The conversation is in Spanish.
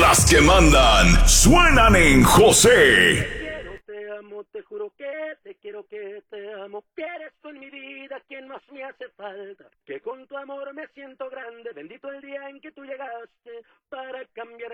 Las que mandan suenan en José. Te amo, te juro que te quiero, que te amo, que eres tú en mi vida quien más me hace falta, que con tu amor me siento grande, bendito el día en que tú llegaste para cambiar